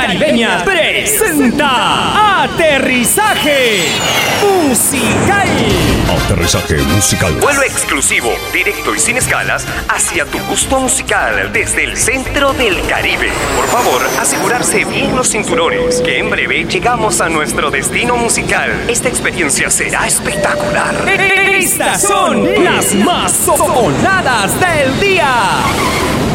Caribeña presenta Aterrizaje Musical. Aterrizaje musical. Vuelo exclusivo, directo y sin escalas hacia tu gusto musical desde el centro del Caribe. Por favor, asegurarse bien los cinturones, que en breve llegamos a nuestro destino musical. Esta experiencia será espectacular. Estas son las más sonadas del día.